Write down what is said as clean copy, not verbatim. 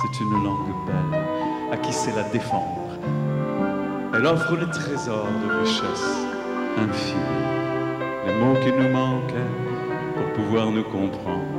C'est une langue belle, à qui sait la défendre. Elle offre le trésor de richesse infinie, les mots qui nous manquaient pour pouvoir nous comprendre.